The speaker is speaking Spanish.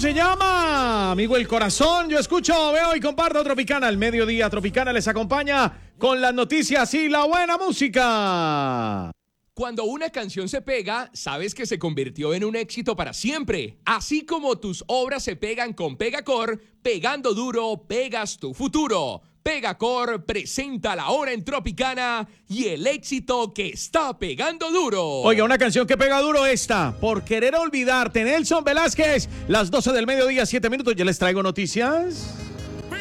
se llama? Amigo el corazón. Yo escucho, veo y comparto Tropicana. Al mediodía Tropicana les acompaña con las noticias y la buena música. Cuando una canción se pega, sabes que se convirtió en un éxito para siempre. Así como tus obras se pegan con Pegacor, pegando duro, pegas tu futuro. Pegacor presenta la hora en Tropicana y el éxito que está pegando duro. Oiga, una canción que pega duro esta. Por querer olvidarte, Nelson Velázquez. Las 12 del mediodía, 7 minutos. Ya les traigo noticias.